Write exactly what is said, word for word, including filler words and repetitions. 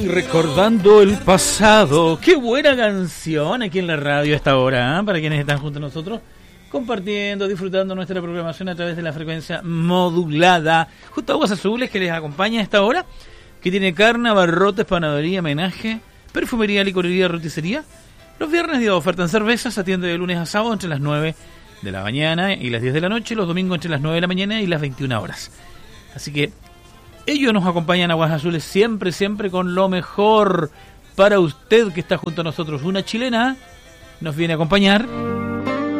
Recordando el pasado. Qué buena canción aquí en la radio a esta hora, ¿eh? Para quienes están junto a nosotros, compartiendo, disfrutando nuestra programación a través de la frecuencia modulada. Justo Aguas Azules, que les acompaña a esta hora, que tiene carne, abarrotes, panadería, homenaje, perfumería, licorería, roticería. Los viernes día de oferta en cervezas, atiende de lunes a sábado entre las nueve de la mañana y las diez de la noche, los domingos entre las nueve de la mañana y las veintiuna horas. Así que ellos nos acompañan a Aguas Azules siempre, siempre con lo mejor para usted que está junto a nosotros. Una chilena nos viene a acompañar